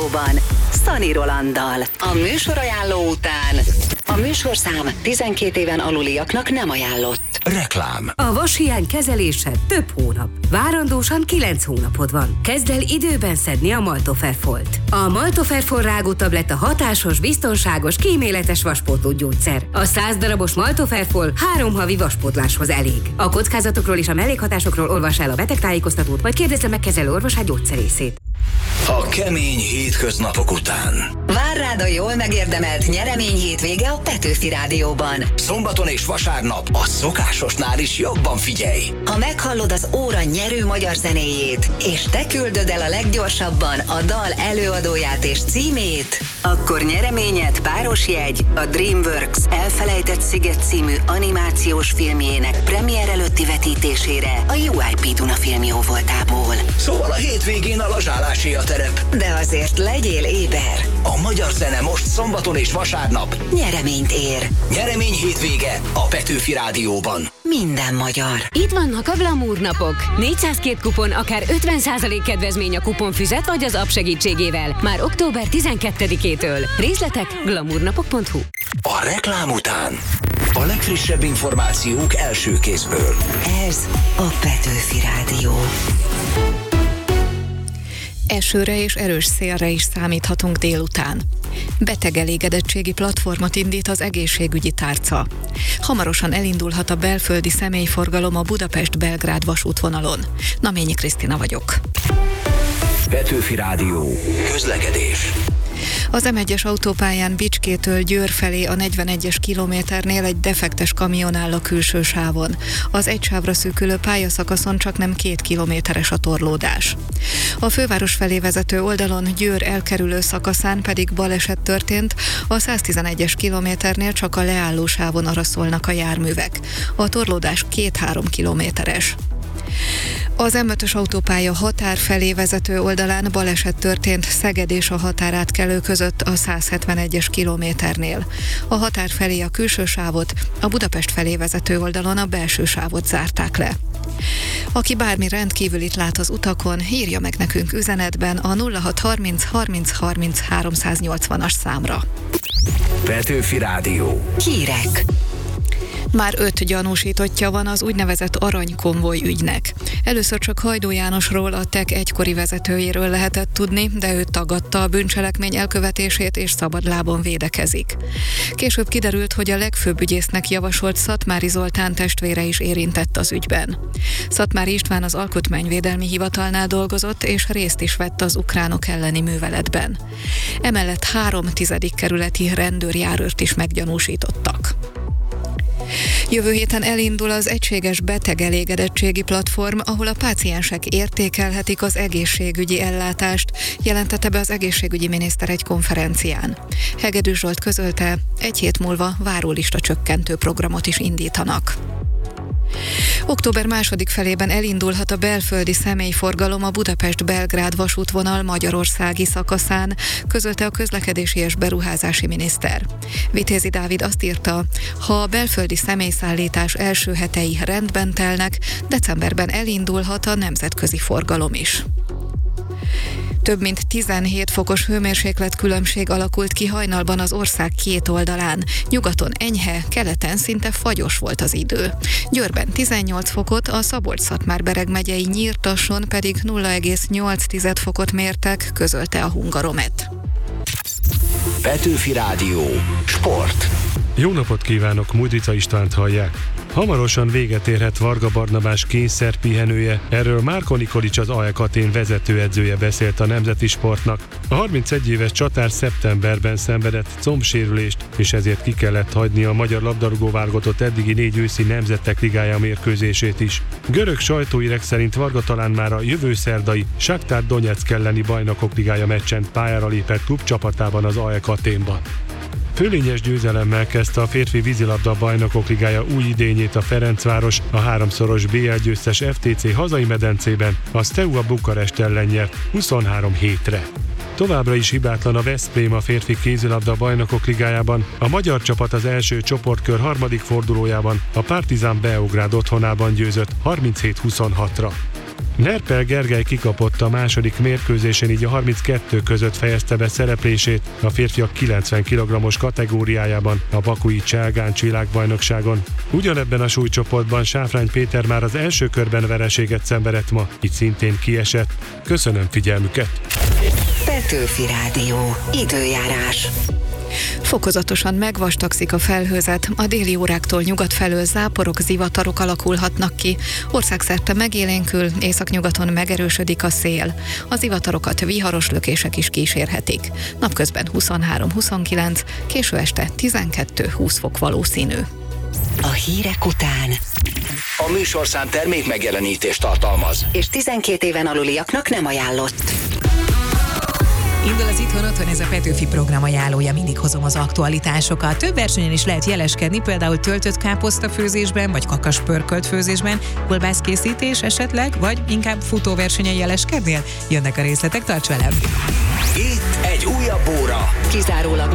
Szani Rolanddal. A műsorajánló után a műsorszám 12 éven aluliaknak nem ajánlott. Reklám. A vashiány kezelése több hónap. Várandósan 9 hónapod van. Kezd el időben szedni a Maltoferfolt. A Maltoferfol rágótabletta hatásos, biztonságos, kíméletes vaspótló gyógyszer. A 100 darabos Maltoferfol 3 havi vaspótláshoz elég. A kockázatokról és a mellékhatásokról olvass el a betegtájékoztatót, vagy kérdezze meg kezelő orvosát gyógyszerészét. A kemény hétköznapok után Vár rád a jól megérdemelt nyeremény hétvége a Petőfi Rádióban. szombaton és vasárnap a szokásosnál is jobban figyelj. Ha meghallod az óra nyerő magyar zenéjét, és te küldöd el a leggyorsabban a dal előadóját és címét, akkor nyereményed páros jegy a DreamWorks Elfelejtett Sziget című animációs filmjének premier előtti vetítésére a UIP Duna Filmjóvoltából. Szóval a hétvégén a lazsálásé a terep. De azért legyél éber. A magyar zene most szombaton és vasárnap Nyereményt ér. nyeremény hétvége a Petőfi Rádióban. Minden magyar. Itt vannak a Glamour napok. 402 kupon, akár 50% kedvezmény a kuponfüzet vagy az app segítségével. Már október 12-től. Részletek glamournapok.hu. A reklám után a legfrissebb információk első kézből. Ez a Petőfi Rádió. Esőre és erős szélre is számíthatunk délután. Betegelégedettségi platformot indít az egészségügyi tárca. Hamarosan elindulhat a belföldi személyforgalom a Budapest-Belgrád vasútvonalon. Naményi Krisztina vagyok. Petőfi Rádió. Közlekedés. Az M1-es autópályán Bicskétől Győr felé a 41-es kilométernél egy defektes kamion áll a külső sávon. Az egy sávra szűkülő pályaszakaszon csaknem 2 kilométeres a torlódás. A főváros felé vezető oldalon Győr elkerülő szakaszán pedig baleset történt, a 111-es kilométernél csak a leálló sávon araszolnak a járművek. A torlódás 2-3 kilométeres. Az M5-ös autópálya határ felé vezető oldalán baleset történt Szeged és a határátkelő között a 171-es kilométernél. A határ felé a külső sávot, a Budapest felé vezető oldalon a belső sávot zárták le. Aki bármi rendkívülit lát az utakon, írja meg nekünk üzenetben a 0630 30 30 380-as számra. Petőfi Rádió. Hírek. Már 5 gyanúsítottja van az úgynevezett aranykonvoj ügynek. Először csak Hajdó Jánosról, a TEK egykori vezetőjéről lehetett tudni, de ő tagadta a bűncselekmény elkövetését és szabadlábon védekezik. Később kiderült, hogy a legfőbb ügyésznek javasolt Szatmári Zoltán testvére is érintett az ügyben. Szatmári István az Alkotmányvédelmi Hivatalnál dolgozott, és részt is vett az ukránok elleni műveletben. Emellett 3 kerületi rendőrjárőrt is meggyanúsítottak. Jövő héten elindul az egységes betegelégedettségi platform, ahol a páciensek értékelhetik az egészségügyi ellátást, jelentette be az egészségügyi miniszter egy konferencián. Hegedűs Zsolt közölte, 1 hét múlva várólista csökkentő programot is indítanak. Október második felében elindulhat a belföldi személyforgalom a Budapest-Belgrád vasútvonal magyarországi szakaszán, közölte a közlekedési és beruházási miniszter. Vitézi Dávid azt írta, ha a belföldi személyszállítás első hetei rendben telnek, decemberben elindulhat a nemzetközi forgalom is. Több mint 17 fokos hőmérséklet különbség alakult ki hajnalban az ország 2 oldalán. Nyugaton enyhe, keleten szinte fagyos volt az idő. Győrben 18 fokot, a Szabolcs-Szatmár-Bereg megyei Nyírtasson pedig 0,8 fokot mértek, közölte a Hungaromet. Petőfi Rádió. Sport. Jó napot kívánok, Mújdica Istvánt hallják. Hamarosan véget érhet Varga Barnabás kényszerpihenője, erről Márko Nikolics, az AEK Atén vezetőedzője beszélt a Nemzeti Sportnak. A 31 éves csatár szeptemberben szenvedett combsérülést, és ezért ki kellett hagyni a magyar labdarúgó-válogatott eddigi 4 őszi Nemzetek Ligája mérkőzését is. Görög sajtóírek szerint Varga talán már a jövő szerdai Shakhtar Donetsk elleni Bajnokok Ligája meccsen pályára lépett klubcsapatában, az AEK Athénban. Fölényes győzelemmel kezdte a férfi vízilabda Bajnokok Ligája új idényét a Ferencváros, a 3-szoros BL győztes FTC hazai medencében a Steaua Bukarest ellen nyert 23-7-re. Továbbra is hibátlan a Veszprém a férfi kézilabda Bajnokok Ligájában, a magyar csapat az első csoportkör harmadik fordulójában a Partizan Beograd otthonában győzött 37-26-ra. Lerpel Gergely kikapott a második mérkőzésen, így a 32 között fejezte be szereplését a férfiak 90 kg-os kategóriájában a bakui Cselgáncs világbajnokságon. Ugyanebben a súlycsoportban Sáfrány Péter már az első körben vereséget szenvedett ma, így szintén kiesett. Köszönöm figyelmüket! Petőfi Rádió. Időjárás. Fokozatosan megvastagszik a felhőzet, a déli óráktól nyugat felől záporok, zivatarok alakulhatnak ki. Országszerte megélénkül, északnyugaton megerősödik a szél. A zivatarokat viharos lökések is kísérhetik. Napközben 23-29, késő este 12-20 fok valószínű. A hírek után. A műsorszám termék megjelenítést tartalmaz. És 12 éven aluliaknak nem ajánlott. Indul az Itthon Otthon, ez a Petőfi program ajánlója, mindig hozom az aktualitásokat. Több versenyen is lehet jeleskedni, például töltött káposzta főzésben, vagy kakas pörkölt főzésben, kolbászkészítés esetleg, vagy inkább futóversenyen jeleskednél? Jönnek a részletek, tarts velem! Itt egy újabb óra. Kizárólag